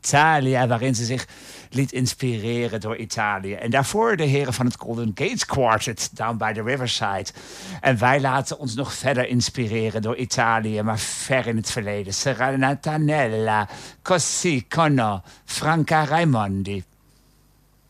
Italia, waarin ze zich liet inspireren door Italië. En daarvoor de heren van het Golden Gates Quartet, Down by the Riverside. En wij laten ons nog verder inspireren door Italië, maar ver in het verleden. Serenatanella, Così Conno, Franca Raimondi.